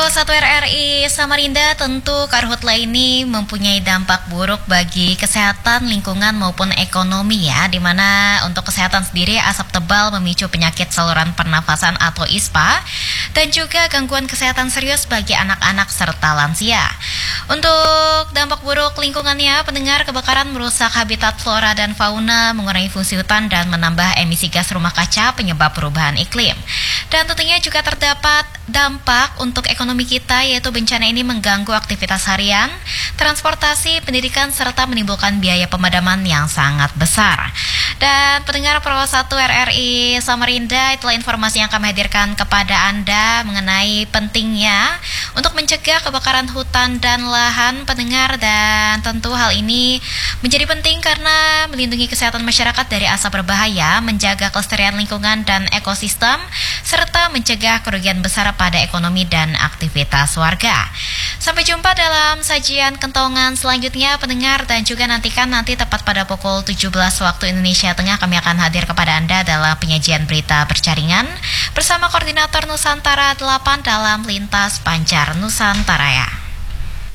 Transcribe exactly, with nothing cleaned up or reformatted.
Satu R R I Samarinda, tentu karhutla ini mempunyai dampak buruk bagi kesehatan, lingkungan maupun ekonomi ya, dimana untuk kesehatan sendiri asap tebal memicu penyakit saluran pernafasan atau ISPA dan juga gangguan kesehatan serius bagi anak-anak serta lansia. Untuk dampak buruk lingkungannya, pendengar, kebakaran merusak habitat flora dan fauna, mengurangi fungsi hutan dan menambah emisi gas rumah kaca penyebab perubahan iklim. Dan tentunya juga terdapat dampak untuk ekonomi kita, yaitu bencana ini mengganggu aktivitas harian, transportasi, pendidikan, serta menimbulkan biaya pemadaman yang sangat besar. Dan pendengar Pro satu R R I Samarinda, itulah informasi yang kami hadirkan kepada Anda mengenai pentingnya untuk mencegah kebakaran hutan dan lahan, pendengar. Dan tentu hal ini menjadi penting karena melindungi kesehatan masyarakat dari asap berbahaya, menjaga kelestarian lingkungan dan ekosistem, serta mencegah kerugian besar pada ekonomi dan aktivitas warga. Sampai jumpa dalam sajian kentongan selanjutnya, pendengar, dan juga nantikan nanti tepat pada pukul tujuh belas waktu Indonesia Tengah kami akan hadir kepada Anda dalam penyajian berita berjaringan bersama Koordinator Nusantara delapan dalam Lintas Pancar Nusantara ya.